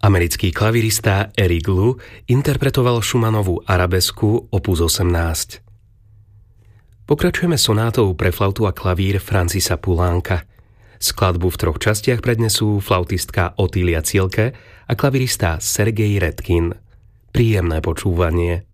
Americký klavirista Eric Lu interpretoval Schumannovú arabesku opus 18. Pokračujeme sonátou pre flautu a klavír Francisa Poulenca. Skladbu v 3 častiach prednesú flautistka Otília Cielke a klavirista Sergej Redkin. Príjemné počúvanie.